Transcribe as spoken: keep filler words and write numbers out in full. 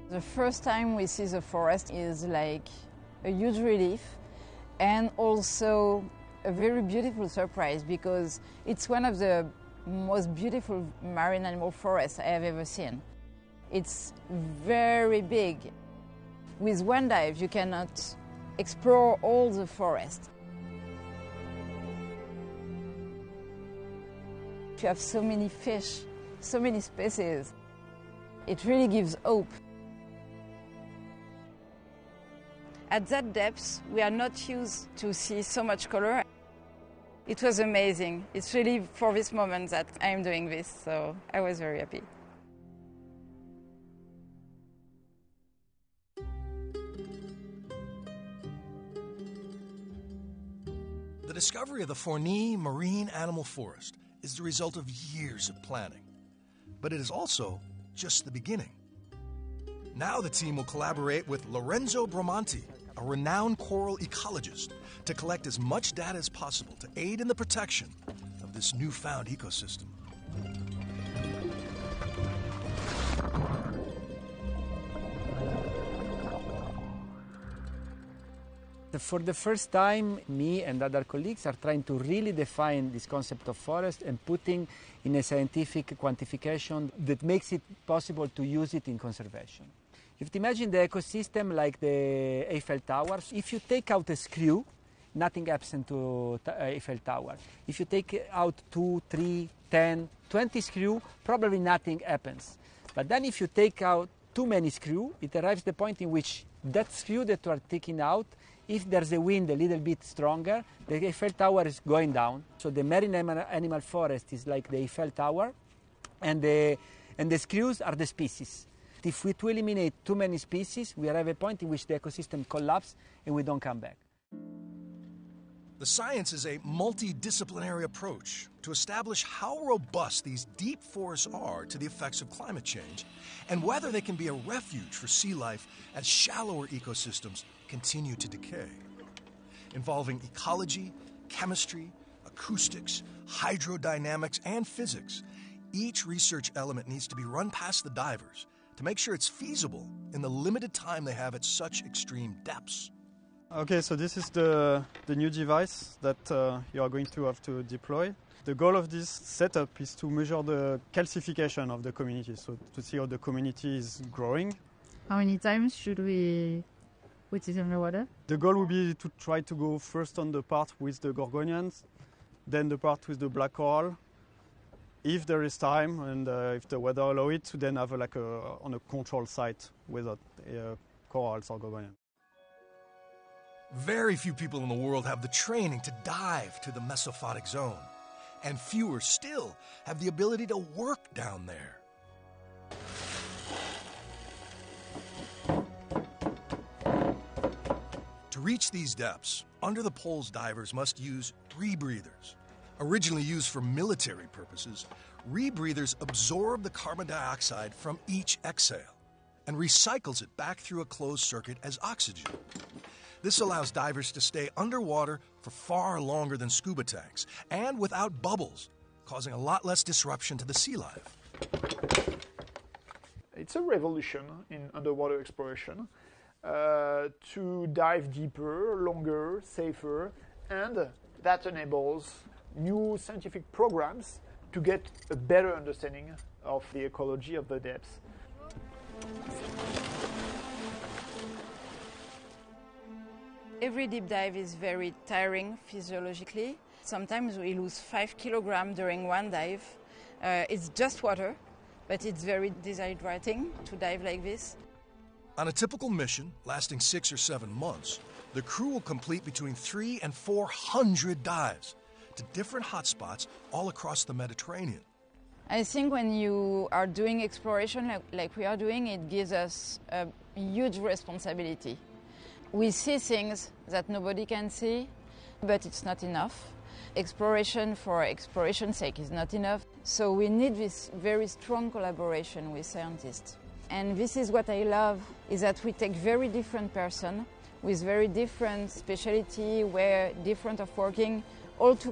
The first time we see the forest is like a huge relief and also a very beautiful surprise because it's one of the most beautiful marine animal forests I have ever seen. It's very big. With one dive you cannot explore all the forest. You have so many fish, so many species. It really gives hope. At that depth, we are not used to see so much color. It was amazing. It's really for this moment that I am doing this, so I was very happy. The discovery of the Forney Marine Animal Forest is the result of years of planning, but it is also just the beginning. Now the team will collaborate with Lorenzo Bramante, a renowned coral ecologist, to collect as much data as possible to aid in the protection of this newfound ecosystem. For the first time, me and other colleagues are trying to really define this concept of forest and putting in a scientific quantification that makes it possible to use it in conservation. You have to imagine the ecosystem like the Eiffel Tower. If you take out a screw, nothing happens to Eiffel Tower. If you take out two, three, ten, twenty screws, probably nothing happens. But then if you take out too many screws, it arrives the point in which that screw that you are taking out, if there's a wind a little bit stronger, the Eiffel Tower is going down. So the marine animal forest is like the Eiffel Tower, and the, and the screws are the species. If we to eliminate too many species, we arrive at a point in which the ecosystem collapses and we don't come back. The science is a multidisciplinary approach to establish how robust these deep forests are to the effects of climate change and whether they can be a refuge for sea life as shallower ecosystems continue to decay. Involving ecology, chemistry, acoustics, hydrodynamics, and physics, each research element needs to be run past the divers to make sure it's feasible in the limited time they have at such extreme depths. Okay, so this is the, the new device that uh, you are going to have to deploy. The goal of this setup is to measure the calcification of the community, so to see how the community is growing. How many times should we put it underwater? The goal would be to try to go first on the part with the gorgonians, then the part with the black coral. If there is time and uh, if the weather allows it, to then have a, like a, on a control site without uh, corals or gorgonians. Very few people in the world have the training to dive to the mesophotic zone, and fewer still have the ability to work down there. To reach these depths, under the poles divers must use rebreathers. Originally used for military purposes, rebreathers absorb the carbon dioxide from each exhale and recycles it back through a closed circuit as oxygen. This allows divers to stay underwater for far longer than scuba tanks and without bubbles, causing a lot less disruption to the sea life. It's a revolution in underwater exploration uh, to dive deeper, longer, safer, and that enables new scientific programs to get a better understanding of the ecology of the depths. Every deep dive is very tiring physiologically. Sometimes we lose five kilograms during one dive. Uh, it's just water, but it's very dehydrating to dive like this. On a typical mission, lasting six or seven months, the crew will complete between three and four hundred dives to different hotspots all across the Mediterranean. I think when you are doing exploration like, like we are doing, it gives us a huge responsibility. We see things that nobody can see, but it's not enough. Exploration for exploration's sake is not enough. So we need this very strong collaboration with scientists. And this is what I love, is that we take very different person with very different specialty, where different of working, all together.